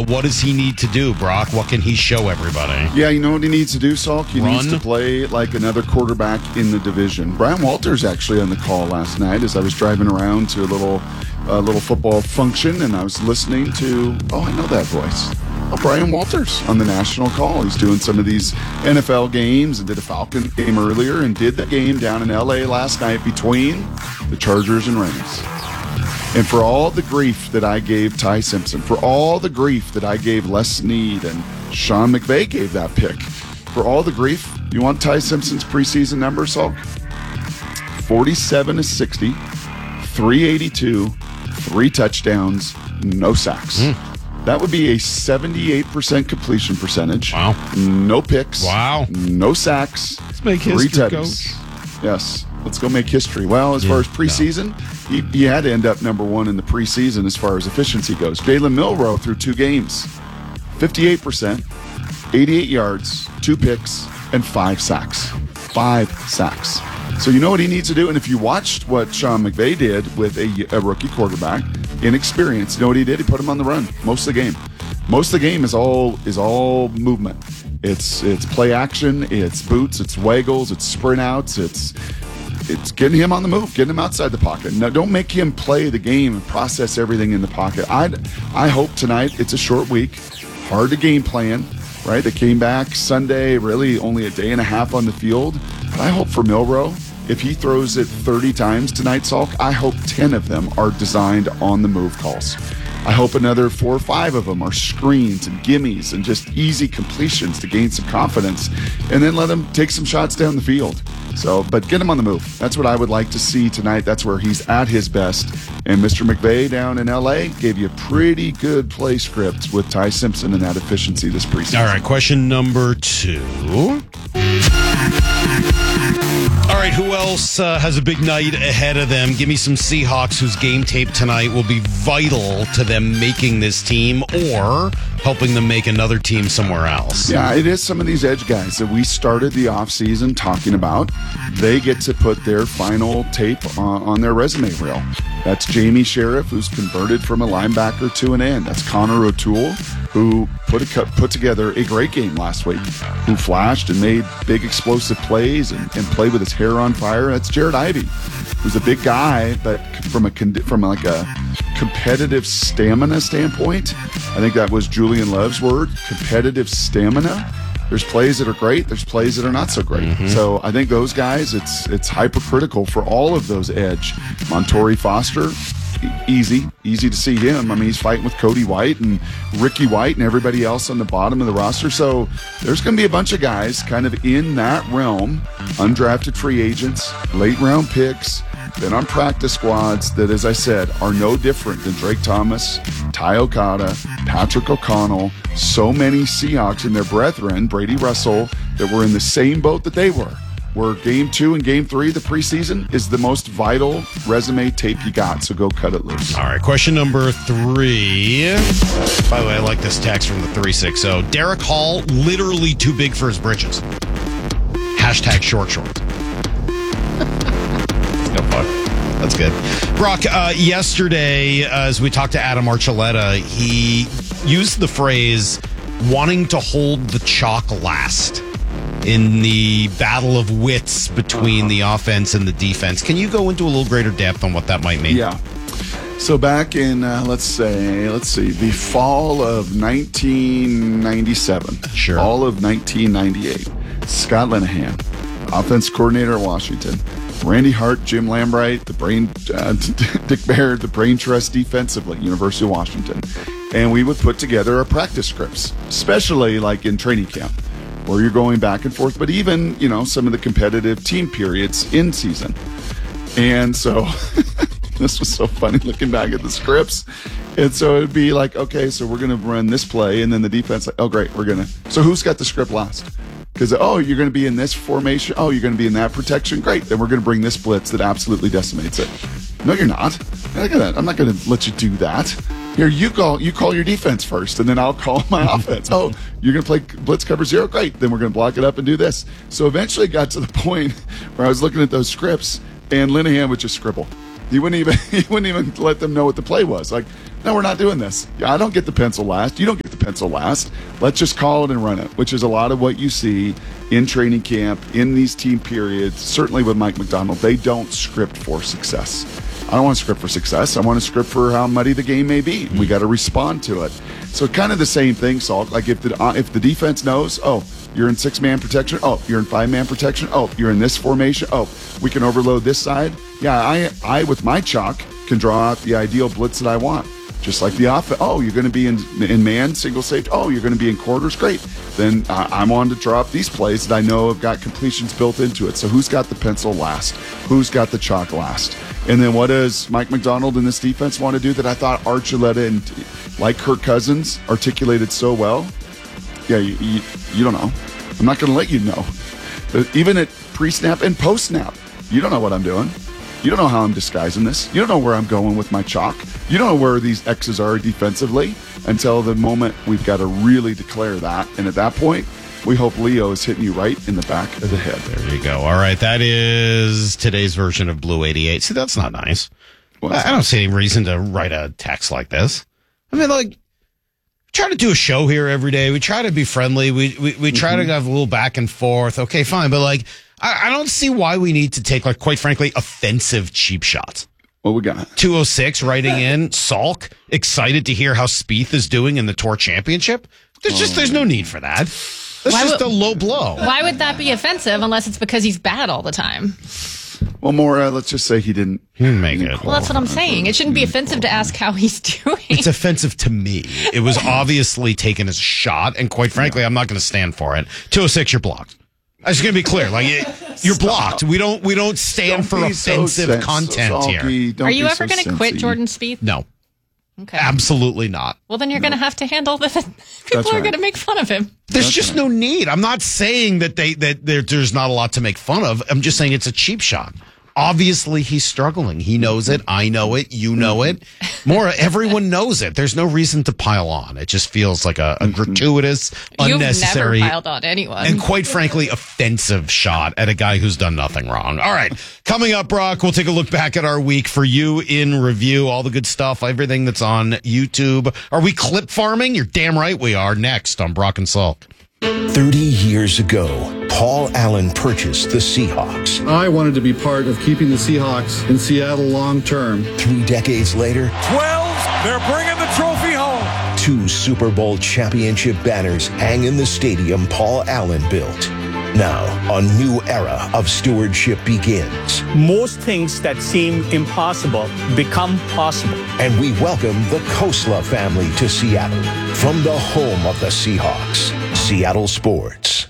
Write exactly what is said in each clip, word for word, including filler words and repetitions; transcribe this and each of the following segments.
uh, what does he need to do, Brock? What can he show everybody? Yeah, you know what he needs to do, Salk? He Run. needs to play like another quarterback in the division. Brian Walters actually on the call last night as I was driving around to a little, uh, little football function, and I was listening to, oh, I know that voice. Oh, Brian Walters on the national call. He's doing some of these N F L games and did a Falcon game earlier and did the game down in L A last night between the Chargers and Rams. And for all the grief that I gave Ty Simpson, for all the grief that I gave Les Snead and Sean McVay gave that pick, for all the grief, you want Ty Simpson's preseason number, Salk? forty-seven to sixty, three eighty-two, three touchdowns, no sacks. Mm. That would be a seventy-eight percent completion percentage. Wow. No picks. Wow. No sacks. Let's make three history, tutties. Yes. Let's go make history. Well, as far as preseason, no. he, he had to end up number one in the preseason as far as efficiency goes. Jalen Milroe through two games, fifty-eight percent, eighty-eight yards, two picks, and five sacks. Five sacks. So you know what he needs to do? And if you watched what Sean McVay did with a, a rookie quarterback, inexperienced, you know what he did? He put him on the run most of the game. Most of the game is all is all movement. It's it's play action, it's boots, it's waggles, it's sprint outs, it's it's getting him on the move, getting him outside the pocket. Now, don't make him play the game and process everything in the pocket. I I hope tonight, it's a short week, hard to game plan, right? They came back Sunday, really only a day and a half on the field. But I hope for Milroe, if he throws it thirty times tonight, Salk, I hope ten of them are designed on the move calls. I hope another four or five of them are screens and gimmies and just easy completions to gain some confidence, and then let him take some shots down the field. So, but get him on the move. That's what I would like to see tonight. That's where he's at his best. And Mister McVay down in L A gave you a pretty good play script with Ty Simpson and that efficiency this preseason. All right, question number two. All right, who else uh, has a big night ahead of them? Give me some Seahawks whose game tape tonight will be vital to them making this team or helping them make another team somewhere else. Yeah, it is some of these edge guys that we started the offseason talking about. They get to put their final tape on, on their resume reel. That's Jamie Sheriff, who's converted from a linebacker to an end. That's Connor O'Toole, who put a, put together a great game last week, who flashed and made big explosive plays and, and played with his hair on fire. That's Jared Ivey, who's a big guy, but from a from like a competitive stamina standpoint, I think that was Julian Love's word, competitive stamina. There's plays that are great. There's plays that are not so great. Mm-hmm. So I think those guys, it's it's hypercritical for all of those edge. Montori Foster, easy, easy to see him. I mean, he's fighting with Cody White and Ricky White and everybody else on the bottom of the roster. So there's going to be a bunch of guys kind of in that realm, undrafted free agents, late round picks, been on practice squads that, as I said, are no different than Drake Thomas, Ty Okada, Patrick O'Connell, so many Seahawks and their brethren, Brady Russell, that were in the same boat that they were. Where game two and game three, the preseason, is the most vital resume tape you got. So go cut it loose. All right, question number three. By the way, I like this text from the three six zero. Derek Hall, literally too big for his britches. Hashtag short shorts. No fun. That's good. Brock, uh, yesterday, uh, as we talked to Adam Archuleta, he used the phrase wanting to hold the chalk last in the battle of wits between the offense and the defense. Can you go into a little greater depth on what that might mean? Yeah. So back in, uh, let's say, let's see, the fall of nineteen ninety-seven. Sure. Fall of nineteen ninety-eight. Scott Linehan, offense coordinator at Washington. Randy Hart, Jim Lambright, the brain, uh, Dick Baird, the brain trust defensively, University of Washington. And we would put together our practice scripts, especially like in training camp, where you're going back and forth, but even, you know, some of the competitive team periods in season. And so this was so funny looking back at the scripts. And so it'd be like, okay, so we're going to run this play. And then the defense, like, oh, great, we're going to. So who's got the script last? Because, oh, you're going to be in this formation. Oh, you're going to be in that protection. Great. Then we're going to bring this blitz that absolutely decimates it. No, you're not. Look at that. I'm not going to let you do that. Here, you call you call your defense first, and then I'll call my offense. Oh, you're going to play blitz cover zero? Great. Then we're going to block it up and do this. So eventually it got to the point where I was looking at those scripts, and Linehan would just scribble. He wouldn't even he wouldn't even let them know what the play was. Like, no, we're not doing this. Yeah, I don't get the pencil last. You don't get the pencil last. Let's just call it and run it, which is a lot of what you see in training camp, in these team periods, certainly with Mike Macdonald. They don't script for success. I don't want to script for success. I want to script for how muddy the game may be. We got to respond to it. So kind of the same thing, Salt. Like if the uh, if the defense knows, oh, you're in six-man protection. Oh, you're in five-man protection. Oh, you're in this formation. Oh, we can overload this side. Yeah, I, I with my chalk, can draw out the ideal blitz that I want. Just like the offense. Oh, you're going to be in in man, single safety. Oh, you're going to be in quarters. Great. Then uh, I'm on to draw up these plays that I know have got completions built into it. So who's got the pencil last? Who's got the chalk last? And then what does Mike Macdonald and this defense want to do that I thought Archuleta and like Kirk Cousins articulated so well? Yeah, you, you, you don't know. I'm not going to let you know. Even at pre-snap and post-snap, you don't know what I'm doing. You don't know how I'm disguising this. You don't know where I'm going with my chalk. You don't know where these X's are defensively until the moment we've got to really declare that. And at that point, we hope Leo is hitting you right in the back of the head. There you go. All right, that is today's version of Blue eighty-eight. See, that's not nice. Well, I don't see any reason to write a text like this. I mean, like, try to do a show here every day. We try to be friendly. We we, we try mm-hmm. to have a little back and forth. Okay, fine. But, like, I, I don't see why we need to take, like, quite frankly, offensive cheap shots. What we got? two oh six writing in, Salk, excited to hear how Spieth is doing in the Tour Championship. There's just, there's no need for that. That's why just would, a low blow. Why would that be offensive unless it's because he's bad all the time? Well, Maura, let's just say he didn't, he didn't make it. Well, that's what I'm saying. It shouldn't be offensive to ask how he's doing. It's offensive to me. It was obviously taken as a shot, and quite frankly, I'm not going to stand for it. two oh six, you're blocked. I was going to be clear. Like, you're blocked. We don't we don't stand don't for offensive so content so here. Are you ever so going to quit Jordan Spieth? No. Okay. Absolutely not. Well, then you're no. going to have to handle the people That's are right. going to make fun of him. There's That's just right. no need. I'm not saying that they that there, there's not a lot to make fun of. I'm just saying it's a cheap shot. Obviously, he's struggling. He knows it. I know it. You know it. Maura, everyone knows it. There's no reason to pile on. It just feels like a, a gratuitous, unnecessary, You've never piled on anyone. And quite frankly, offensive shot at a guy who's done nothing wrong. All right. Coming up, Brock, we'll take a look back at our week for you in review. All the good stuff, everything that's on YouTube. Are we clip farming? You're damn right we are. Next on Brock and Salk. thirty years ago, Paul Allen purchased the Seahawks. I wanted to be part of keeping the Seahawks in Seattle long term. Three decades later, twelve, they're bringing the trophy home. Two Super Bowl championship banners hang in the stadium Paul Allen built. Now, a new era of stewardship begins. Most things that seem impossible become possible. And we welcome the Khosla family to Seattle from the home of the Seahawks, Seattle Sports.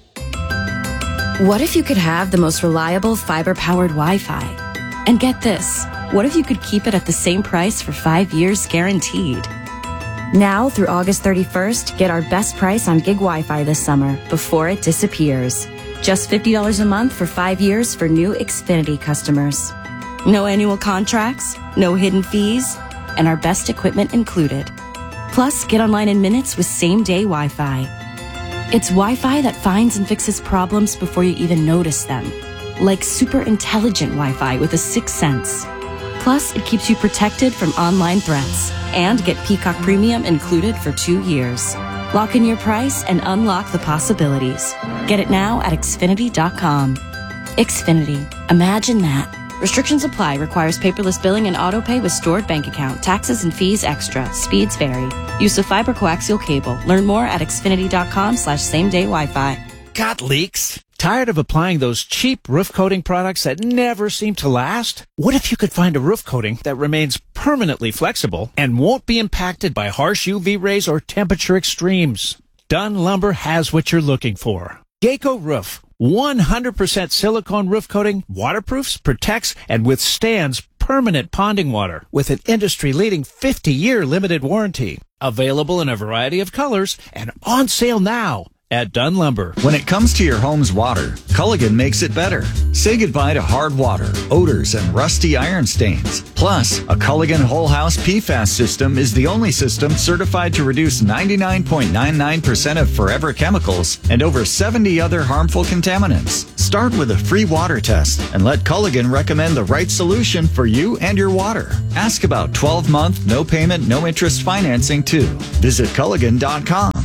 What if you could have the most reliable fiber-powered Wi-Fi? And get this, what if you could keep it at the same price for five years guaranteed? Now through August thirty-first, get our best price on gig Wi-Fi this summer before it disappears. Just fifty dollars a month for five years for new Xfinity customers. No annual contracts, no hidden fees, and our best equipment included. Plus, get online in minutes with same-day Wi-Fi. It's Wi-Fi that finds and fixes problems before you even notice them. Like super intelligent Wi-Fi with a sixth sense. Plus, it keeps you protected from online threats. And get Peacock Premium included for two years. Lock in your price and unlock the possibilities. Get it now at Xfinity dot com. Xfinity. Imagine that. Restrictions apply. Requires paperless billing and autopay with stored bank account. Taxes and fees extra. Speeds vary. Use of fiber coaxial cable. Learn more at Xfinity dot com slash same day Wi-Fi. Got leaks? Tired of applying those cheap roof coating products that never seem to last? What if you could find a roof coating that remains permanently flexible and won't be impacted by harsh U V rays or temperature extremes? Dunn Lumber has what you're looking for. Geico Roof. one hundred percent silicone roof coating, waterproofs, protects, and withstands permanent ponding water with an industry-leading fifty-year limited warranty. Available in a variety of colors and on sale now at Dunn Lumber. When it comes to your home's water, Culligan makes it better. Say goodbye to hard water, odors, and rusty iron stains. Plus, a Culligan Whole House P FAS system is the only system certified to reduce ninety-nine point nine nine percent of forever chemicals and over seventy other harmful contaminants. Start with a free water test and let Culligan recommend the right solution for you and your water. Ask about twelve-month, no payment, no interest financing too. Visit Culligan dot com.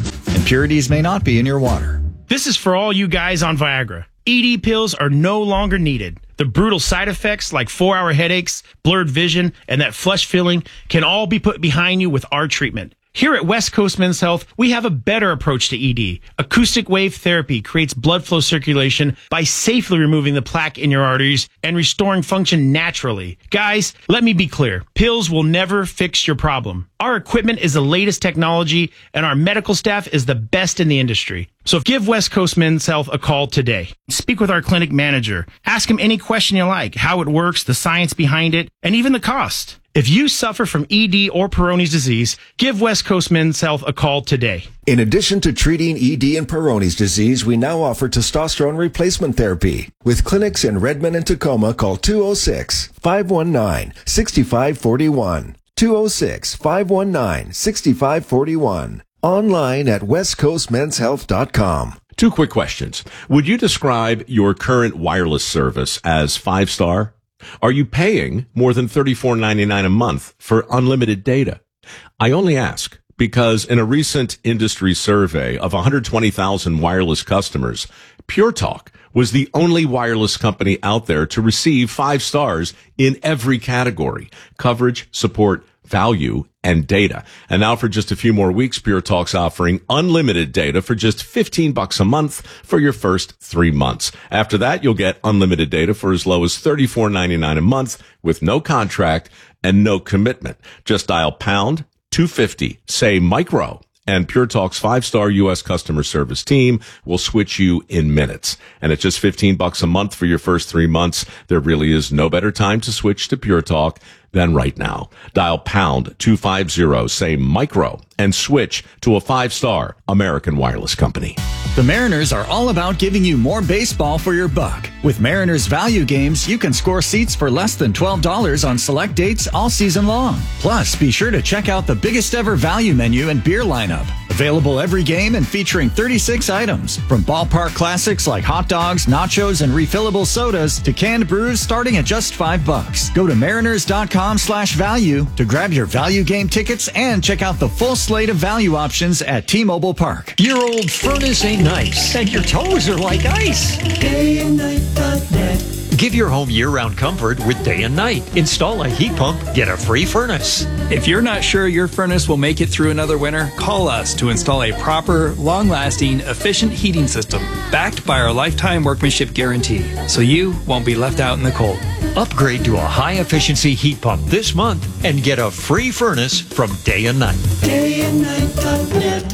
Impurities may not be in your water. This is for all you guys on Viagra. E D pills are no longer needed. The brutal side effects like four-hour headaches, blurred vision, and that flush feeling can all be put behind you with our treatment. Here at West Coast Men's Health, we have a better approach to E D. Acoustic wave therapy creates blood flow circulation by safely removing the plaque in your arteries and restoring function naturally. Guys, let me be clear. Pills will never fix your problem. Our equipment is the latest technology, and our medical staff is the best in the industry. So give West Coast Men's Health a call today. Speak with our clinic manager. Ask him any question you like, how it works, the science behind it, and even the cost. If you suffer from E D or Peyronie's disease, give West Coast Men's Health a call today. In addition to treating E D and Peyronie's disease, we now offer testosterone replacement therapy. With clinics in Redmond and Tacoma, call two oh six, five one nine, six five four one. two oh six, five one nine, six five four one. Online at west coast men's health dot com. Two quick questions. Would you describe your current wireless service as five-star? Are you paying more than thirty-four ninety-nine a month for unlimited data? I only ask because in a recent industry survey of one hundred twenty thousand wireless customers, Pure Talk was the only wireless company out there to receive five stars in every category: coverage, support, value, and data. And now for just a few more weeks, Pure Talk's offering unlimited data for just fifteen bucks a month for your first three months. After that, you'll get unlimited data for as low as thirty-four ninety-nine a month with no contract and no commitment. Just dial pound two fifty, say micro, and Pure Talk's five-star U S customer service team will switch you in minutes. And at just fifteen bucks a month for your first three months, there really is no better time to switch to Pure Talk than right now. Dial pound two fifty, say micro, and switch to a five-star American wireless company. The Mariners are all about giving you more baseball for your buck. With Mariners value games, you can score seats for less than twelve dollars on select dates all season long. Plus, be sure to check out the biggest ever value menu and beer lineup. Available every game and featuring thirty-six items. From ballpark classics like hot dogs, nachos, and refillable sodas to canned brews starting at just five bucks. Go to mariners.com slash value to grab your value game tickets and check out the full slate of value options at T-Mobile Park. Your old furnace ain't nice, and your toes are like ice. day and night dot net. Give your home year-round comfort with Day and Night. Install a heat pump, get a free furnace. If you're not sure your furnace will make it through another winter, call us to install a proper, long-lasting, efficient heating system backed by our lifetime workmanship guarantee, so you won't be left out in the cold. Upgrade to a high-efficiency heat pump this month and get a free furnace from Day and Night. day and night dot net.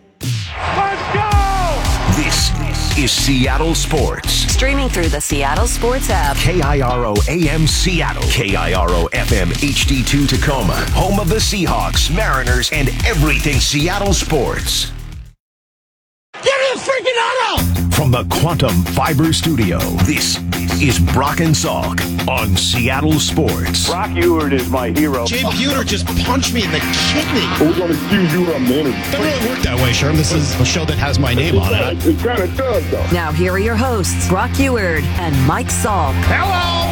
This is Seattle Sports. Streaming through the Seattle Sports app. K I R O A M Seattle. K I R O F M H D two Tacoma. Home of the Seahawks, Mariners, and everything Seattle sports. Give me a freaking auto! From the Quantum Fiber Studio, this is Brock and Salk on Seattle Sports. Brock Ewert is my hero. Jay Buhner just punched me in the kidney. We're going to accuse you of murder. It doesn't really work that way, Sherm. This is a show that has my name on it. It kind of does, though. Now here are your hosts, Brock Ewert and Mike Salk. Hello!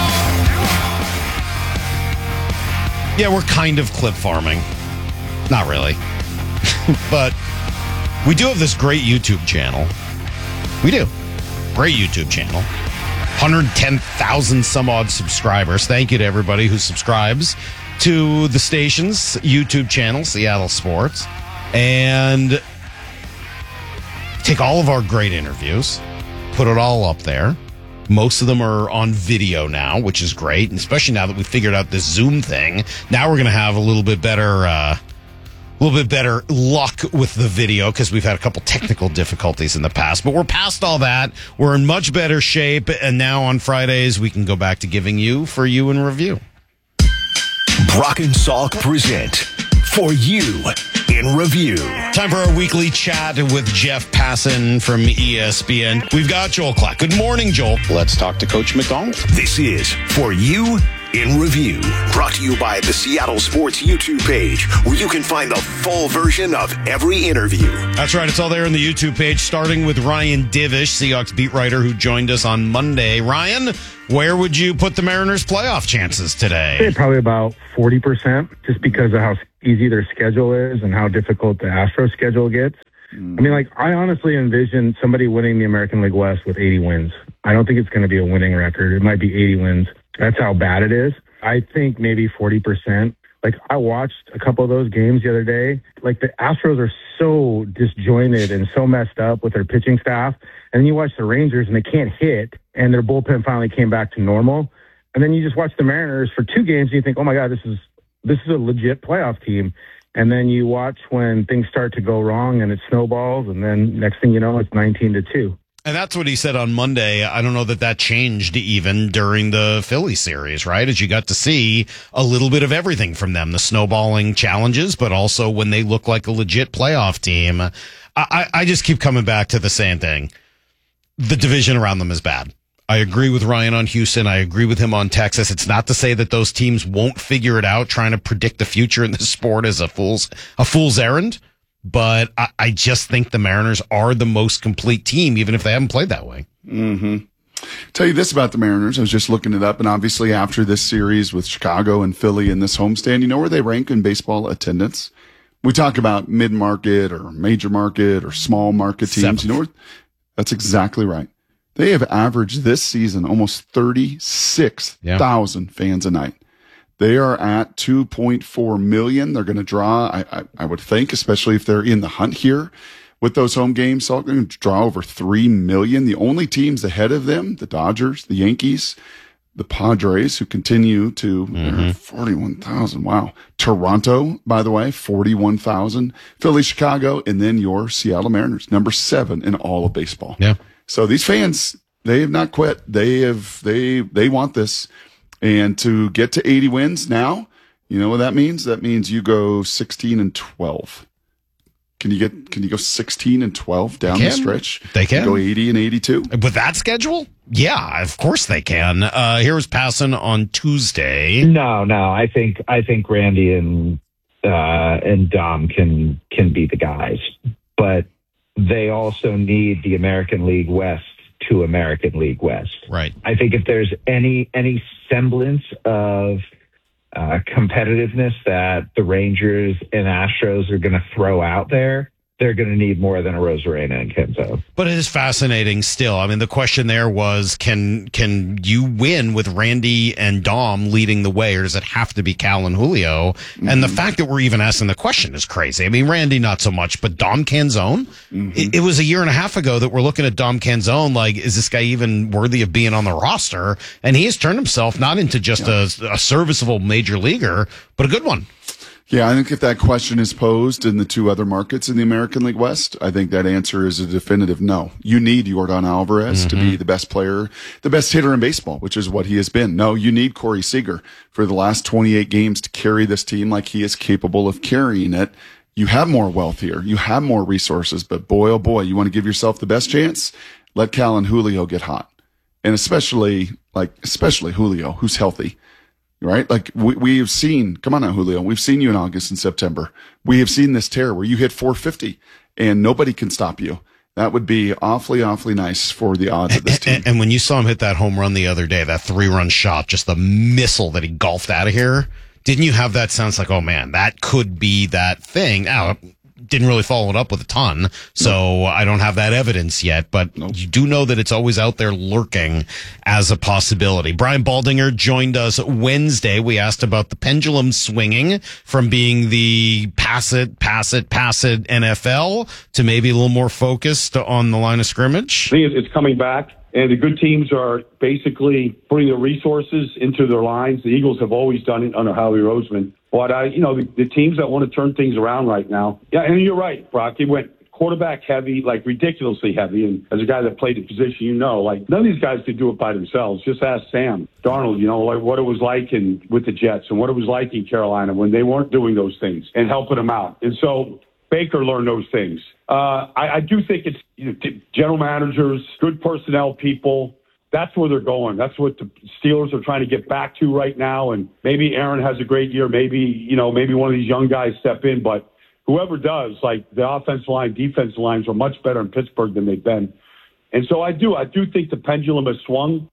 Hello! Yeah, we're kind of clip farming. Not really. But we do have this great YouTube channel. We do. Great YouTube channel. one hundred ten thousand some odd subscribers. Thank you to everybody who subscribes to the station's YouTube channel, Seattle Sports. And take all of our great interviews, put it all up there. Most of them are on video now, which is great. And especially now that we figured out this Zoom thing, now we're going to have a little bit better... Uh, A little bit better luck with the video because we've had a couple technical difficulties in the past, but we're past all that. We're in much better shape, and now on Fridays we can go back to giving you For You in Review. Brock and Salk present For You in Review. Time for our weekly chat with Jeff Passan from E S P N. We've got Joel Klatt. Good morning, Joel. Let's talk to Coach McDonald. This is For You in Review, brought to you by the Seattle Sports YouTube page, where you can find the full version of every interview. That's right. It's all there on the YouTube page, starting with Ryan Divish, Seahawks beat writer, who joined us on Monday. Ryan, where would you put the Mariners' playoff chances today? I'd say probably about forty percent, just because of how easy their schedule is and how difficult the Astros schedule gets. I mean, like, I honestly envision somebody winning the American League West with eighty wins. I don't think it's going to be a winning record. It might be eighty wins. That's how bad it is. I think maybe forty percent. Like, I watched a couple of those games the other day. Like, the Astros are so disjointed and so messed up with their pitching staff. And then you watch the Rangers and they can't hit, and their bullpen finally came back to normal. And then you just watch the Mariners for two games and you think, oh my God, this is this is a legit playoff team. And then you watch when things start to go wrong and it snowballs, and then next thing you know, it's nineteen to two. And that's what he said on Monday. I don't know that that changed even during the Philly series, right? As you got to see a little bit of everything from them, the snowballing challenges, but also when they look like a legit playoff team. I, I, I just keep coming back to the same thing. The division around them is bad. I agree with Ryan on Houston. I agree with him on Texas. It's not to say that those teams won't figure it out. Trying to predict the future in this sport is a fool's a fool's errand. But I, I just think the Mariners are the most complete team, even if they haven't played that way. Mm-hmm. Tell you this about the Mariners. I was just looking it up, and obviously after this series with Chicago and Philly in this homestand, you know where they rank in baseball attendance? We talk about mid-market or major market or small market teams. Seventh. You know where? That's exactly right. They have averaged this season almost thirty-six thousand yeah. fans a night. They are at two point four million. They're going to draw, I, I, I would think, especially if they're in the hunt here with those home games, so they're going to draw over three million. The only teams ahead of them, the Dodgers, the Yankees, the Padres, who continue to mm-hmm. forty-one thousand. Wow. Toronto, by the way, forty-one thousand. Philly, Chicago, and then your Seattle Mariners, number seven in all of baseball. Yeah. So these fans, they have not quit. They have, they, they want this. And to get to eighty wins now, you know what that means? That means you go sixteen and twelve. Can you get, can you go sixteen and twelve down the stretch? They can. You go eighty and eighty-two. With that schedule? Yeah, of course they can. Uh, here was Passan on Tuesday. No, no, I think, I think Randy and, uh, and Dom can, can be the guys, but they also need the American League West to American League West. Right. I think if there's any any semblance of uh, competitiveness that the Rangers and Astros are going to throw out there, they're going to need more than a Rosarena and Kenzo. But it is fascinating still. I mean, the question there was, can can you win with Randy and Dom leading the way, or does it have to be Cal and Julio? Mm-hmm. And the fact that we're even asking the question is crazy. I mean, Randy not so much, but Dom Canzone? Mm-hmm. It, it was a year and a half ago that we're looking at Dom Canzone like, is this guy even worthy of being on the roster? And he has turned himself not into just yeah. a, a serviceable major leaguer, but a good one. Yeah, I think if that question is posed in the two other markets in the American League West, I think that answer is a definitive no. You need Yordan Alvarez mm-hmm. to be the best player, the best hitter in baseball, which is what he has been. No, you need Corey Seager for the last twenty-eight games to carry this team like he is capable of carrying it. You have more wealth here. You have more resources, but boy, oh boy, you want to give yourself the best chance? Let Cal and Julio get hot. And especially, like, especially Julio, who's healthy. Right? Like we, we've seen, come on now, Julio, we've seen you in August and September. We have seen this tear where you hit four fifty and nobody can stop you. That would be awfully, awfully nice for the odds of this team. And, and when you saw him hit that home run the other day, that three run shot, just the missile that he golfed out of here, didn't you have that sense like, oh man, that could be that thing? Now, didn't really follow it up with a ton, so nope. I don't have that evidence yet, but nope. you do know that it's always out there lurking as a possibility. Brian Baldinger joined us Wednesday. We asked about the pendulum swinging from being the pass it, pass it, pass it N F L to maybe a little more focused on the line of scrimmage. I think it's coming back. And the good teams are basically putting their resources into their lines. The Eagles have always done it under Howie Roseman. But, uh, you know, the, the teams that want to turn things around right now. Yeah, and you're right, Brock. He went quarterback heavy, like ridiculously heavy. And as a guy that played the position, you know, like none of these guys could do it by themselves. Just ask Sam Darnold, you know, like what it was like in with the Jets and what it was like in Carolina when they weren't doing those things and helping them out. And so Baker learned those things. Uh, I, I do think it's you know, general managers, good personnel people. That's where they're going. That's what the Steelers are trying to get back to right now. And maybe Aaron has a great year. Maybe, you know, maybe one of these young guys step in. But whoever does, like the offensive line, defensive lines are much better in Pittsburgh than they've been. And so I do. I do think the pendulum has swung.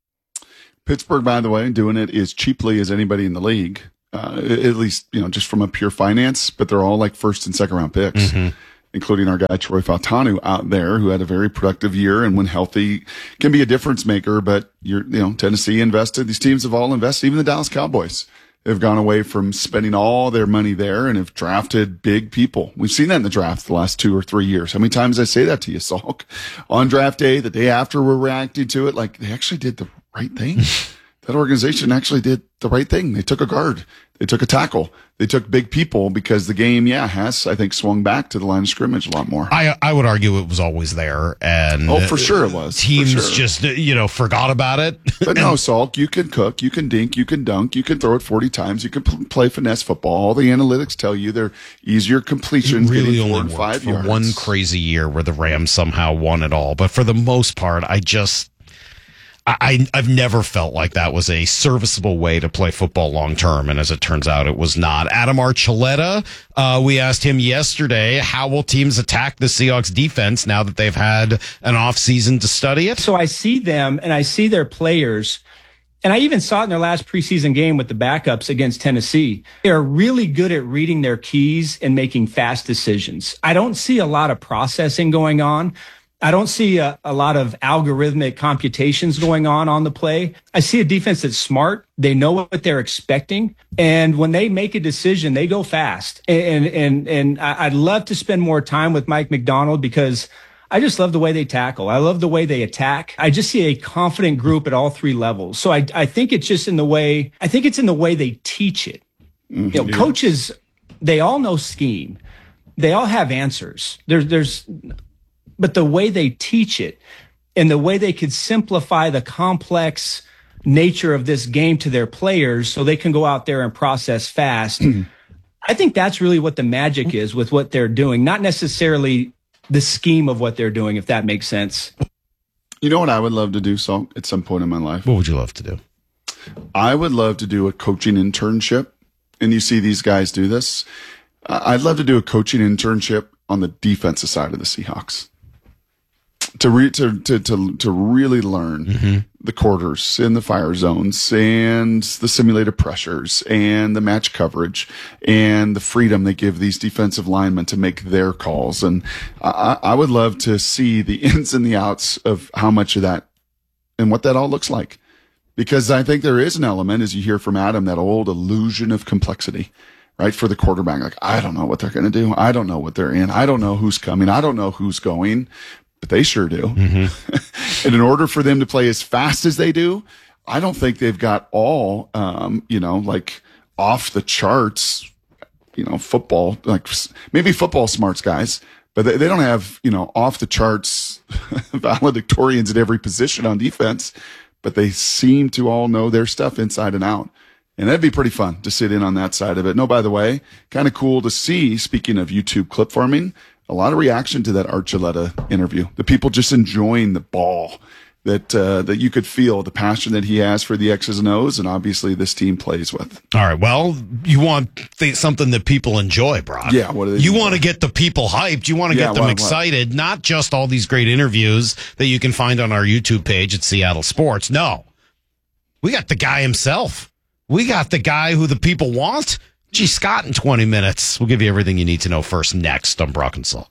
Pittsburgh, by the way, doing it as cheaply as anybody in the league. Uh, at least, you know, just from a pure finance, but they're all like first and second round picks. Mm-hmm. including our guy Troy Fautanu out there, who had a very productive year and when healthy can be a difference maker. But you're, you know, Tennessee invested. These teams have all invested. Even the Dallas Cowboys have gone away from spending all their money there and have drafted big people. We've seen that in the draft the last two or three years. How many times did I say that to you, Salk? On draft day, the day after we're reacting to it, like they actually did the right thing. That organization actually did the right thing. They took a guard. They took a tackle. They took big people because the game, yeah, has, I think, swung back to the line of scrimmage a lot more. I I would argue it was always there. And oh, for sure it was. Teams sure. just, you know, forgot about it. But no, Salk, you can cook, you can dink, you can dunk, you can throw it forty times, you can pl- play finesse football. All the analytics tell you they're easier completions, really getting four only and five for yards. One crazy year where the Rams somehow won it all. But for the most part, I just... I, I've never felt like that was a serviceable way to play football long term, and as it turns out, it was not. Adam Archuleta, uh, we asked him yesterday, how will teams attack the Seahawks defense now that they've had an offseason to study it? So I see them, and I see their players, and I even saw it in their last preseason game with the backups against Tennessee. They're really good at reading their keys and making fast decisions. I don't see a lot of processing going on. I don't see a, a lot of algorithmic computations going on on the play. I see a defense that's smart. They know what they're expecting. And when they make a decision, they go fast. And, and, and I'd love to spend more time with Mike McDonald because I just love the way they tackle. I love the way they attack. I just see a confident group at all three levels. So I, I think it's just in the way, I think it's in the way they teach it. Mm-hmm. You know, coaches, they all know scheme. They all have answers. There's, there's, But the way they teach it and the way they could simplify the complex nature of this game to their players so they can go out there and process fast. I think that's really what the magic is with what they're doing, not necessarily the scheme of what they're doing, if that makes sense. You know what I would love to do, Salt, at some point in my life? What would you love to do? I would love to do a coaching internship. And you see these guys do this. I'd love to do a coaching internship on the defensive side of the Seahawks. To, re, to to to to really learn mm-hmm. the quarters and the fire zones and the simulated pressures and the match coverage and the freedom they give these defensive linemen to make their calls. And I, I would love to see the ins and the outs of how much of that and what that all looks like. Because I think there is an element, as you hear from Adam, that old illusion of complexity, right? For the quarterback. Like, I don't know what they're going to do. I don't know what they're in. I don't know who's coming. I don't know who's going. But they sure do. Mm-hmm. And in order for them to play as fast as they do, I don't think they've got all, um, you know, like off the charts, you know, football, like maybe football smarts guys, but they, they don't have, you know, off the charts valedictorians at every position on defense, but they seem to all know their stuff inside and out. And that'd be pretty fun to sit in on that side of it. No, by the way, kind of cool to see, speaking of YouTube clip farming, a lot of reaction to that Archuleta interview. The people just enjoying the ball that uh, that you could feel, the passion that he has for the X's and O's, and obviously this team plays with. All right, well, you want th- something that people enjoy, Brock. Yeah, what do they You do? want to get the people hyped. You want to Yeah, get them what- what? excited, not just all these great interviews that you can find on our YouTube page at Seattle Sports. No, we got the guy himself. We got the guy who the people want. G. Scott in twenty minutes. We'll give you everything you need to know first next on Brock and Salk.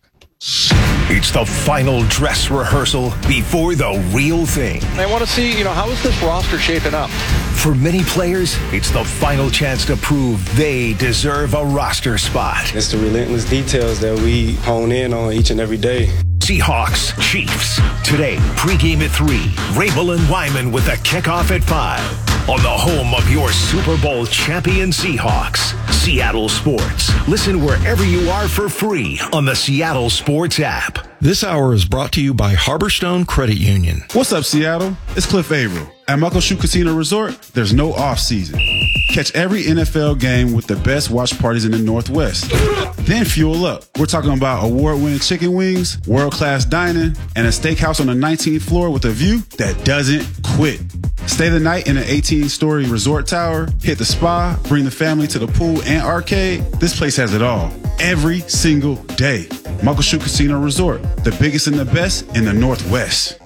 It's the final dress rehearsal before the real thing. They want to see, you know, how is this roster shaping up? For many players, it's the final chance to prove they deserve a roster spot. It's the relentless details that we hone in on each and every day. Seahawks, Chiefs. Today, pregame at three. Rabel and Wyman with the kickoff at five. On the home of your Super Bowl champion Seahawks, Seattle Sports. Listen wherever you are for free on the Seattle Sports app. This hour is brought to you by Harborstone Credit Union. What's up, Seattle? It's Cliff Averill. At Muckleshoot Casino Resort, there's no off-season. Catch every N F L game with the best watch parties in the Northwest. Then fuel up. We're talking about award-winning chicken wings, world-class dining, and a steakhouse on the nineteenth floor with a view that doesn't quit. Stay the night in an eighteen-story resort tower, hit the spa, bring the family to the pool and arcade. This place has it all. Every single day. Muckleshoot Casino Resort, the biggest and the best in the Northwest.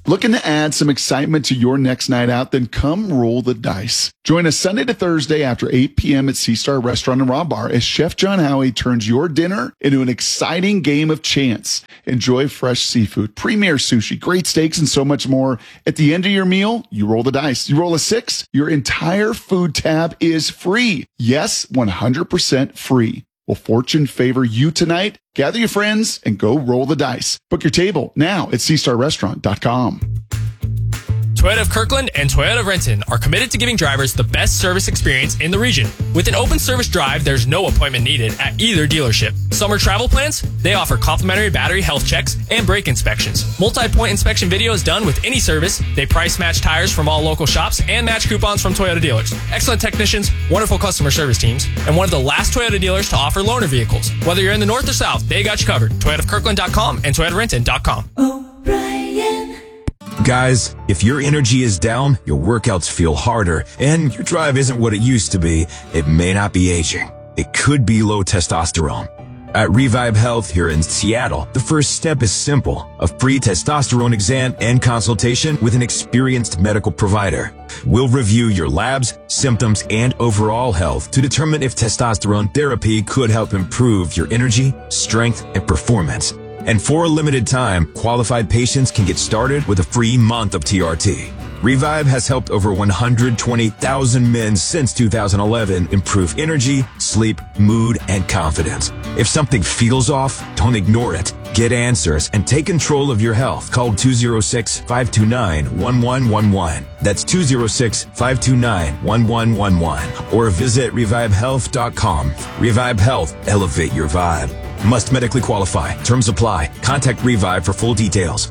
Looking to add some excitement to your next night out? Then come roll the dice. Join us Sunday to Thursday after eight p.m. at Sea Star Restaurant and Raw Bar as Chef John Howie turns your dinner into an exciting game of chance. Enjoy fresh seafood, premier sushi, great steaks, and so much more. At the end of your meal, you roll the dice. You roll a six, your entire food tab is free. Yes, one hundred percent free. Will fortune favor you tonight? Gather your friends and go roll the dice. Book your table now at sea star restaurant dot com. Toyota of Kirkland and Toyota of Renton are committed to giving drivers the best service experience in the region. With an open service drive, there's no appointment needed at either dealership. Summer travel plans? They offer complimentary battery health checks and brake inspections. Multi-point inspection video is done with any service. They price match tires from all local shops and match coupons from Toyota dealers. Excellent technicians, wonderful customer service teams, and one of the last Toyota dealers to offer loaner vehicles. Whether you're in the north or south, they got you covered. Toyota of Kirkland dot com and Toyota Renton dot com. Guys, if your energy is down, your workouts feel harder, and your drive isn't what it used to be, it may not be aging. It could be low testosterone. At Revive Health here in Seattle, the first step is simple: a free testosterone exam and consultation with an experienced medical provider. We'll review your labs, symptoms, and overall health to determine if testosterone therapy could help improve your energy, strength, and performance. And for a limited time, qualified patients can get started with a free month of T R T. Revive has helped over one hundred twenty thousand men since two thousand eleven improve energy, sleep, mood, and confidence. If something feels off, don't ignore it. Get answers and take control of your health. Call two oh six, five two nine, one one one one. That's two oh six, five two nine, one one one one. Or visit revive health dot com. Revive Health. Elevate your vibe. Must medically qualify. Terms apply. Contact Revive for full details.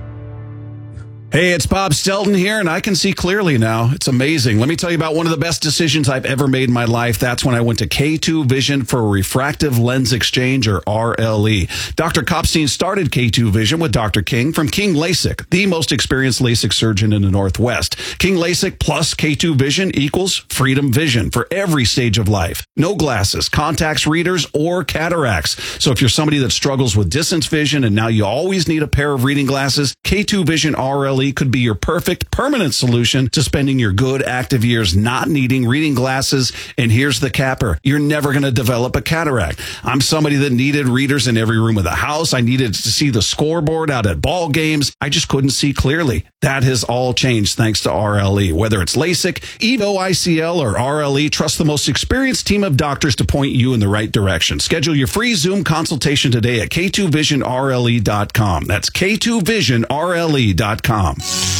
Hey, it's Bob Stelton here, and I can see clearly now. It's amazing. Let me tell you about one of the best decisions I've ever made in my life. That's when I went to K two Vision for a refractive lens exchange, or R L E. Doctor Kopstein started K two Vision with Doctor King from King LASIK, the most experienced LASIK surgeon in the Northwest. King LASIK plus K two Vision equals freedom vision for every stage of life. No glasses, contacts, readers, or cataracts. So if you're somebody that struggles with distance vision and now you always need a pair of reading glasses, K two Vision R L E could be your perfect permanent solution to spending your good active years not needing reading glasses. And here's the capper: you're never going to develop a cataract. I'm somebody that needed readers in every room of the house. I needed to see the scoreboard out at ball games. I just couldn't see clearly. That has all changed thanks to R L E. Whether it's LASIK, EVO I C L, or R L E, trust the most experienced team of doctors to point you in the right direction. Schedule your free Zoom consultation today at K two vision R L E dot com. That's K two vision R L E dot com.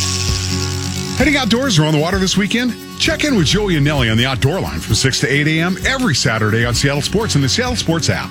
Heading outdoors or on the water this weekend? Check in with Joey and Nelly on the Outdoor Line from six to eight a.m. every Saturday on Seattle Sports and the Seattle Sports app.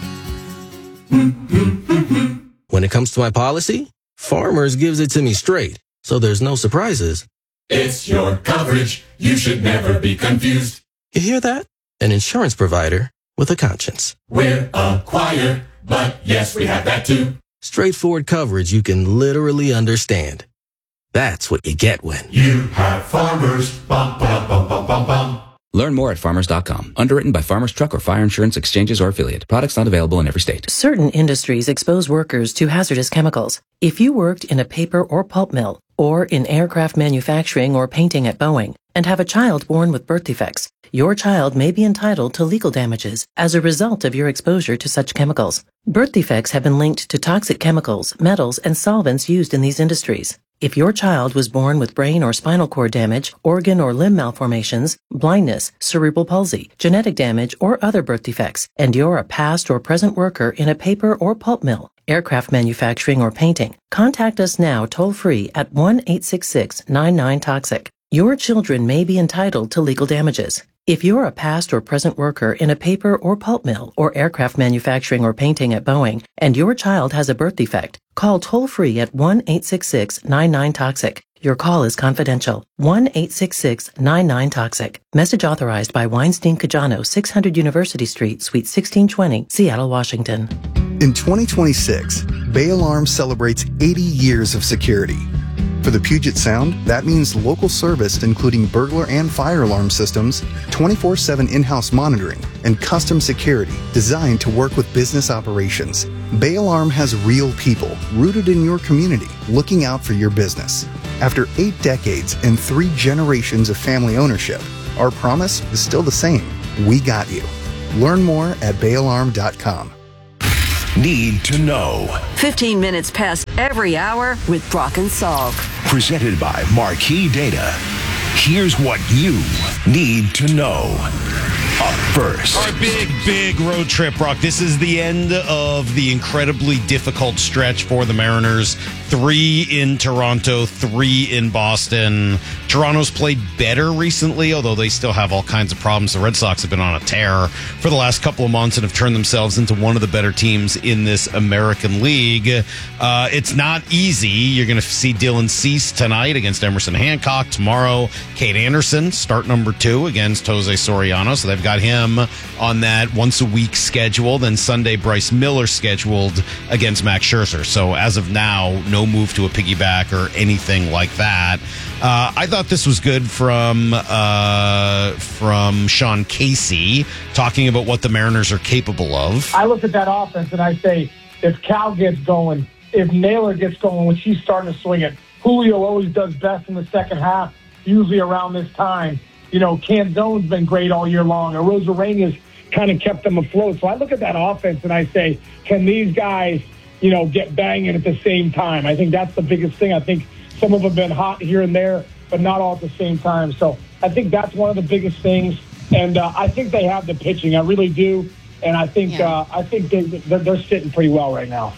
When it comes to my policy, Farmers gives it to me straight, so there's no surprises. It's your coverage. You should never be confused. You hear that? An insurance provider with a conscience. We're a choir, but yes, we have that too. Straightforward coverage you can literally understand. That's what you get when you have Farmers. Bum, bum, bum, bum, bum, bum. Learn more at farmers dot com. Underwritten by Farmers Truck or Fire Insurance Exchanges or Affiliate. Products not available in every state. Certain industries expose workers to hazardous chemicals. If you worked in a paper or pulp mill, or in aircraft manufacturing or painting at Boeing, and have a child born with birth defects, your child may be entitled to legal damages as a result of your exposure to such chemicals. Birth defects have been linked to toxic chemicals, metals, and solvents used in these industries. If your child was born with brain or spinal cord damage, organ or limb malformations, blindness, cerebral palsy, genetic damage, or other birth defects, and you're a past or present worker in a paper or pulp mill, aircraft manufacturing, or painting, contact us now toll-free at one eight six six, nine nine, toxic. Your children may be entitled to legal damages. If you're a past or present worker in a paper or pulp mill or aircraft manufacturing or painting at Boeing, and your child has a birth defect, call toll-free at one eight six six, nine nine, toxic. Your call is confidential. one eight six six, nine nine, toxic. Message authorized by Weinstein Cajano, six hundred University Street, Suite sixteen twenty, Seattle, Washington. In twenty twenty-six, Bay Alarm celebrates eighty years of security. For the Puget Sound, that means local service including burglar and fire alarm systems, twenty-four seven in-house monitoring, and custom security designed to work with business operations. Bay Alarm has real people rooted in your community looking out for your business. After eight decades and three generations of family ownership, our promise is still the same. We got you. Learn more at bay alarm dot com. Need to know. fifteen minutes past every hour with Brock and Salk. Presented by Marquee Data. Here's what you need to know. Up first. Our big, big road trip, Brock. This is the end of the incredibly difficult stretch for the Mariners. Three in Toronto, three in Boston. Toronto's played better recently, although they still have all kinds of problems. The Red Sox have been on a tear for the last couple of months and have turned themselves into one of the better teams in this American League. Uh, it's not easy. You're going to see Dylan Cease tonight against Emerson Hancock. Tomorrow, Kate Anderson, start number two against Jose Soriano. So they've got him on that once-a-week schedule. Then Sunday, Bryce Miller scheduled against Max Scherzer. So as of now, no move to a piggyback or anything like that. Uh, I thought this was good from uh, from Sean Casey, talking about what the Mariners are capable of. I look at that offense and I say, if Cal gets going, if Naylor gets going, when she's starting to swing it, Julio always does best in the second half, usually around this time. You know, Canzone's been great all year long. And Rosarena's kind of kept them afloat. So I look at that offense and I say, can these guys, you know, get banging at the same time? I think that's the biggest thing. I think some of them have been hot here and there, but not all at the same time. So I think that's one of the biggest things. And uh, I think they have the pitching. I really do. And I think yeah. uh, I think they, they're, they're sitting pretty well right now.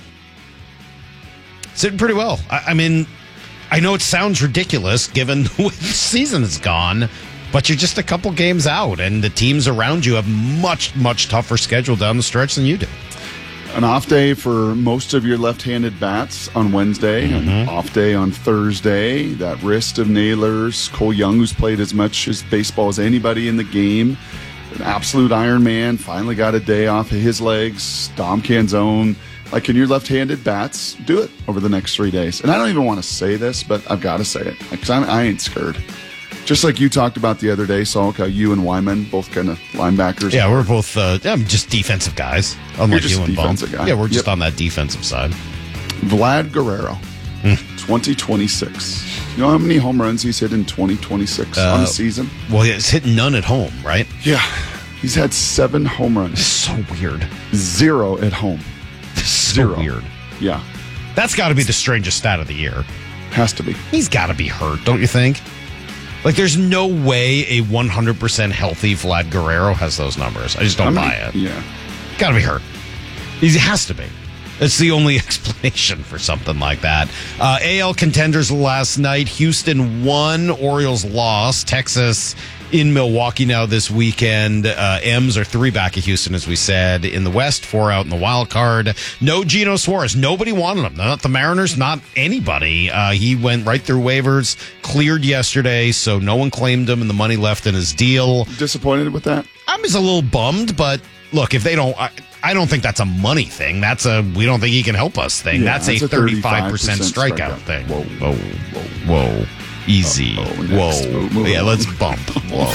Sitting pretty well. I, I mean, I know it sounds ridiculous given the season is gone, but you're just a couple games out, and the teams around you have much, much tougher schedule down the stretch than you do. An off day for most of your left-handed bats on Wednesday, mm-hmm. an off day on Thursday. That wrist of Naylor's, Cole Young, who's played as much as baseball as anybody in the game, an absolute Iron Man, finally got a day off of his legs. Dom Canzone, like, can your left-handed bats do it over the next three days? And I don't even want to say this, but I've got to say it, because I ain't scared. Just like you talked about the other day, Salk, how you and Wyman, both kind of linebackers. Yeah, we're both uh, yeah, just defensive guys. Unlike just you and defensive Bump. guy. Yeah, we're just Yep. on that defensive side. Vlad Guerrero, twenty twenty-six. You know how many home runs he's hit in twenty twenty-six Uh, on the season? Well, he's hit none at home, right? Yeah. He's had seven home runs. So weird. Zero at home. So Zero. weird. Yeah. That's got to be the strangest stat of the year. Has to be. He's got to be hurt, don't you think? Like, there's no way a one hundred percent healthy Vlad Guerrero has those numbers. I just don't I mean, buy it. Yeah. Got to be hurt. He has to be. It's the only explanation for something like that. Uh, A L contenders last night. Houston won. Orioles lost. Texas in Milwaukee now this weekend. Uh, M's are three back of Houston, as we said. In the West, four out in the wild card. No Geno Suarez. Nobody wanted him. Not the Mariners, not anybody. Uh, he went right through waivers, cleared yesterday, so no one claimed him, and the money left in his deal. Disappointed with that? I'm just a little bummed, but look, if they don't... I, I don't think that's a money thing. That's a we don't think he can help us thing. Yeah, that's, that's a a thirty-five percent strikeout, strikeout thing. Whoa, whoa, whoa, whoa. Easy. Uh-oh, next. Whoa. Move, move yeah, on. let's bump. Whoa.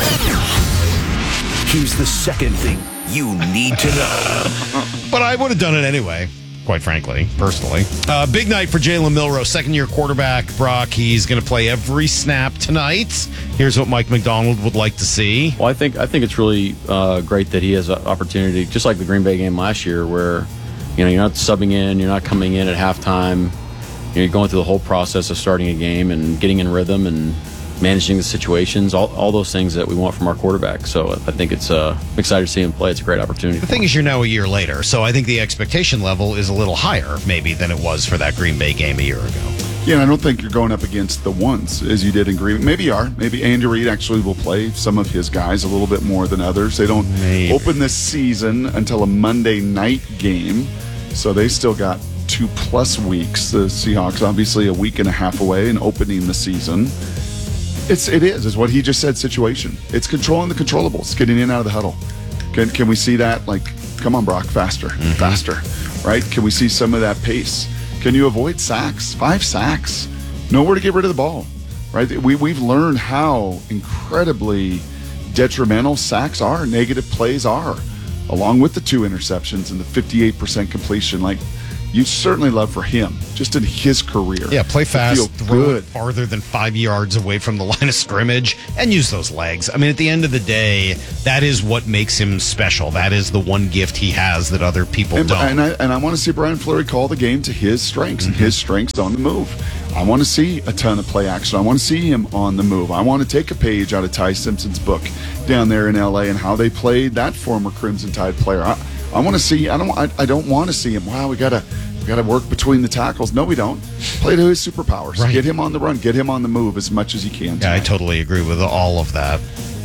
Here's the second thing you need to know. But I would have done it anyway, quite frankly, personally. Uh, big night for Jalen Milroe, second-year quarterback. Brock, he's going to play every snap tonight. Here's what Mike McDonald would like to see. Well, I think I think it's really uh, great that he has an opportunity, just like the Green Bay game last year, where you know you're not subbing in, you're not coming in at halftime, you know, you're going through the whole process of starting a game and getting in rhythm and managing the situations, all, all those things that we want from our quarterback. So I think it's uh, I'm excited to see him play. It's a great opportunity. The thing is, you're now a year later, so I think the expectation level is a little higher, maybe, than it was for that Green Bay game a year ago. Yeah, and I don't think you're going up against the ones as you did in Green Bay. Maybe you are. Maybe Andy Reid actually will play some of his guys a little bit more than others. They don't Maybe. open this season until a Monday night game, so they still got two plus weeks. The Seahawks, obviously, a week and a half away in opening the season. It's it is is what he just said. Situation. It's controlling the controllables, getting in and out of the huddle. Can can we see that? Like, come on, Brock, faster, Mm-hmm. faster, right? Can we see some of that pace? Can you avoid sacks? Five sacks. Nowhere to get rid of the ball, right? We we've learned how incredibly detrimental sacks are, negative plays are, along with the two interceptions and the fifty-eight percent completion. Like, you certainly love for him, just in his career. Yeah, play to fast, feel throw good. it farther than five yards away from the line of scrimmage, and use those legs. I mean, at the end of the day, that is what makes him special. That is the one gift he has that other people And, don't. and I, and I want to see Brian Fleury call the game to his strengths, Mm-hmm. and his strengths on the move. I want to see a ton of play action. I want to see him on the move. I want to take a page out of Ty Simpson's book down there in L A and how they played that former Crimson Tide player. I, I want to see. I don't. I, I don't want to see him. Wow, we gotta. We got to work between the tackles. No, we don't. Play to his superpowers. Right. Get him on the run. Get him on the move as much as you can. Yeah, I totally agree with all of that.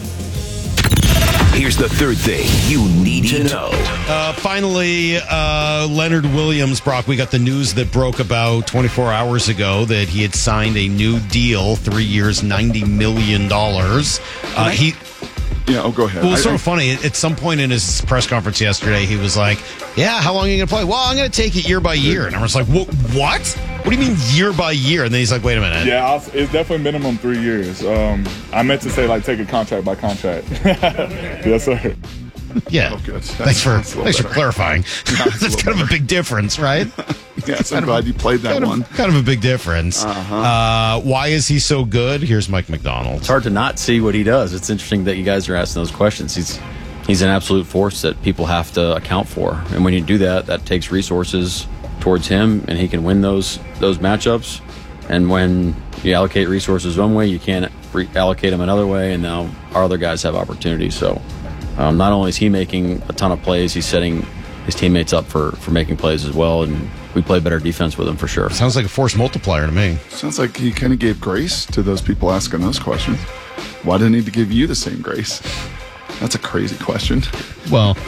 Here's the third thing you need to know. Uh, finally, uh, Leonard Williams, Brock, we got the news that broke about twenty-four hours ago that he had signed a new deal, three years, ninety million dollars. Uh, he... Yeah, oh, go ahead. Well, it's I- sort I- of funny. At some point in his press conference yesterday, he was like, yeah, how long are you going to play? Well, I'm going to take it year by year. And I was like, what? What What do you mean year by year? And then he's like, wait a minute. Yeah, I'll, it's definitely minimum three years. Um, I meant to say, like, take a contract by contract. Yes, sir. Yeah. Oh, good. Thanks for That's a little thanks for better. clarifying. That's kind of a big difference, right? Yes, I'm glad you played that kind of, one. Kind of a big difference. Uh-huh. Uh, why is he so good? Here's Mike McDonald. It's hard to not see what he does. It's interesting that you guys are asking those questions. He's he's an absolute force that people have to account for, and when you do that, that takes resources towards him, and he can win those those matchups. And when you allocate resources one way, you can't re- allocate them another way, and now our other guys have opportunities. So um, not only is he making a ton of plays, he's setting his teammates up for, for making plays as well, and we play better defense with him for sure. Sounds like a force multiplier to me. Sounds like he kind of gave grace to those people asking those questions. Why didn't he give you the same grace? That's a crazy question. Well,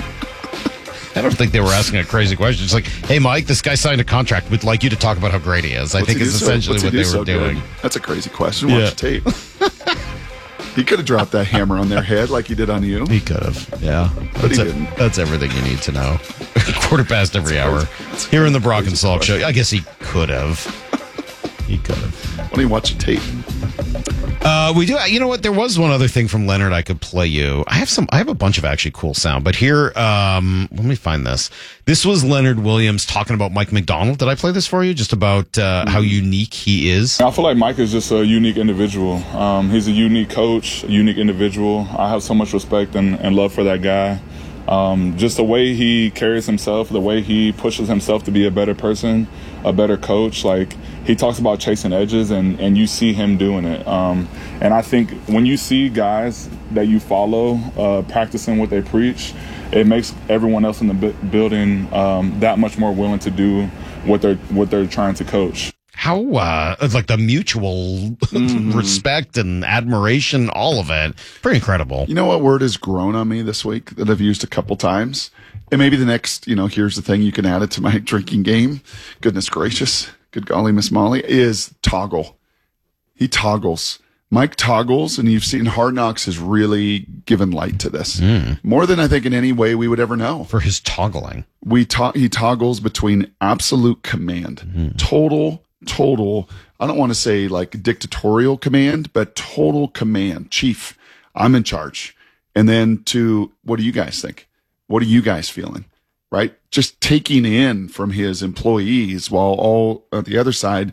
I don't think they were asking a crazy question. It's like, hey, Mike, this guy signed a contract. We'd like you to talk about how great he is. I What's think he it's do so- essentially what's he what do they so were doing. good? That's a crazy question. Yeah. Watch the tape. He could have dropped that hammer on their head like he did on you. He could have, yeah. But That's, he a- didn't. that's everything you need to know. Quarter past every That's hour. crazy. That's Here in the crazy Brock and Salk question. show. I guess he could have. He could have. Why don't you watch the tape? Uh, we do. You know what? There was one other thing from Leonard I could play you. I have some. I have a bunch of actually cool sound, but here, um, let me find this. This was Leonard Williams talking about Mike McDonald. Did I play this for you? Just about uh, how unique he is. I feel like Mike is just a unique individual. Um, he's a unique coach, a unique individual. I have so much respect and, and love for that guy. Um, just the way he carries himself, the way he pushes himself to be a better person, a better coach. Like, he talks about chasing edges, and, and you see him doing it. Um, and I think when you see guys that you follow uh, practicing what they preach, it makes everyone else in the bu- building um, that much more willing to do what they're what they're trying to coach. How, uh, like the mutual respect and admiration, all of it. Pretty incredible. You know what word has grown on me this week that I've used a couple times? And maybe the next, you know, here's the thing, you can add it to my drinking game. Goodness gracious. Good golly, Miss Molly, is toggle. He toggles. Mike toggles, and you've seen Hard Knocks has really given light to this. Mm. More than I think in any way we would ever know. For his toggling. We to- He toggles between absolute command, Mm-hmm. total, total, I don't want to say like dictatorial command, but total command. Chief, I'm in charge. And then to, what do you guys think? What are you guys feeling? Right? Just taking in from his employees while all at the other side,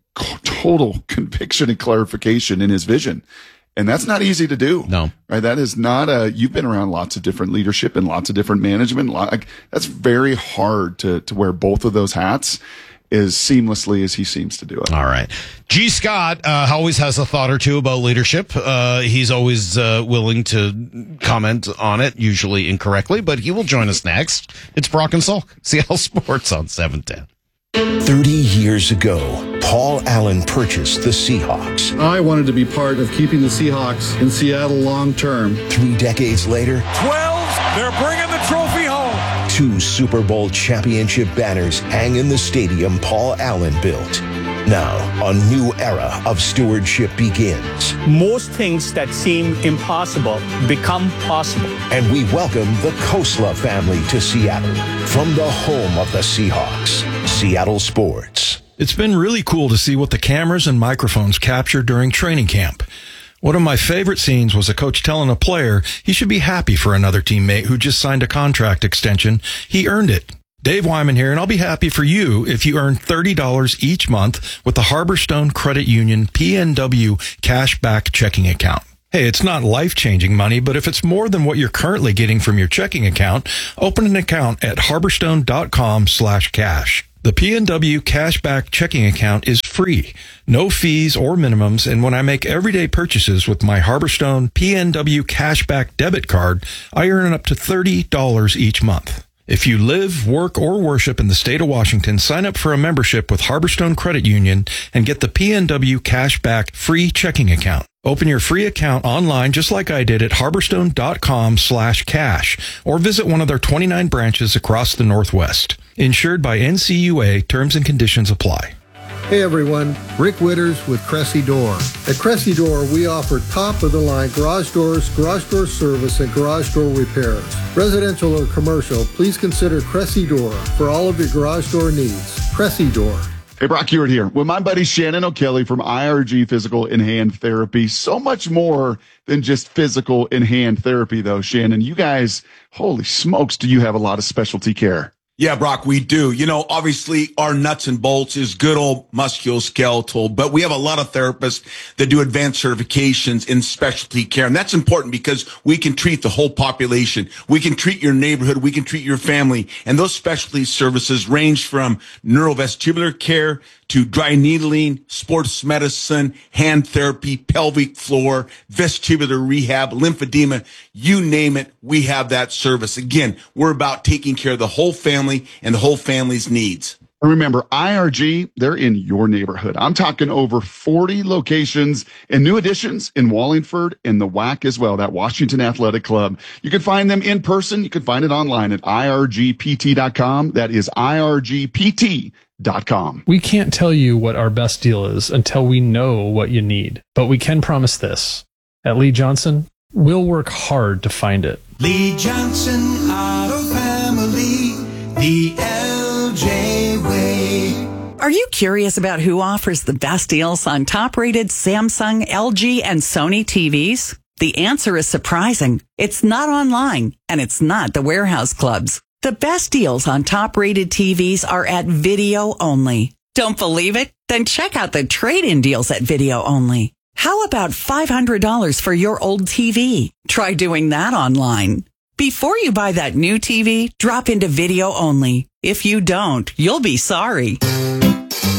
total conviction and clarification in his vision. And that's not easy to do. No. Right? That is not a, you've been around lots of different leadership and lots of different management. Like, that's very hard to, to wear both of those hats as seamlessly as he seems to do it. All right. G. Scott uh, always has a thought or two about leadership. Uh, he's always uh, willing to comment on it, usually incorrectly, but he will join us next. It's Brock and Salk, Seattle Sports on seven ten. thirty years ago, Paul Allen purchased the Seahawks. I wanted to be part of keeping the Seahawks in Seattle long term. Three decades later, twelve, they're bringing the trophy home. two Super Bowl championship banners hang in the stadium Paul Allen built. Now, a new era of stewardship begins. Most things that seem impossible become possible. And we welcome the Kosla family to Seattle from the home of the Seahawks, Seattle Sports. It's been really cool to see what the cameras and microphones captured during training camp. One of my favorite scenes was a coach telling a player he should be happy for another teammate who just signed a contract extension. He earned it. Dave Wyman here, and I'll be happy for you if you earn thirty dollars each month with the Harborstone Credit Union P N W Cashback Checking Account. Hey, it's not life-changing money, but if it's more than what you're currently getting from your checking account, open an account at harborstone.com slash cash. The P N W Cashback Checking Account is free, no fees or minimums, and when I make everyday purchases with my Harborstone P N W Cashback debit card, I earn up to thirty dollars each month. If you live, work, or worship in the state of Washington, sign up for a membership with Harborstone Credit Union and get the P N W Cashback free checking account. Open your free account online just like I did at harborstone.com slash cash or visit one of their twenty-nine branches across the Northwest. Insured by N C U A, terms and conditions apply. Hey everyone, Rick Witters with Cressy Door. At Cressy Door, we offer top-of-the-line garage doors, garage door service, and garage door repairs. Residential or commercial, please consider Cressy Door for all of your garage door needs. Cressy Door. Hey, Brock Hewitt here with my buddy Shannon O'Kelly from I R G Physical and Hand Therapy. So much more than just physical and hand therapy, though, Shannon. You guys, holy smokes, do you have a lot of specialty care? Yeah, Brock, we do. You know, obviously our nuts and bolts is good old musculoskeletal, but we have a lot of therapists that do advanced certifications in specialty care. And that's important because we can treat the whole population. We can treat your neighborhood. We can treat your family. And those specialty services range from neurovestibular care to dry needling, sports medicine, hand therapy, pelvic floor, vestibular rehab, lymphedema, you name it, we have that service. Again, we're about taking care of the whole family and the whole family's needs. And remember, I R G, they're in your neighborhood. I'm talking over forty locations and new additions in Wallingford and the W A C as well, that Washington Athletic Club. You can find them in person. You can find it online at I R G P T dot com. That is I R G P T dot com. We can't tell you what our best deal is until we know what you need, but we can promise this. At Lee Johnson, we'll work hard to find it. Lee Johnson Auto Family, the L J way. Are you curious about who offers the best deals on top-rated Samsung, L G, and Sony T Vs? The answer is surprising. It's not online, and it's not the warehouse clubs. The best deals on top-rated T Vs are at Video Only. Don't believe it? Then check out the trade-in deals at Video Only. How about five hundred dollars for your old T V? Try doing that online. Before you buy that new T V, drop into Video Only. If you don't, you'll be sorry.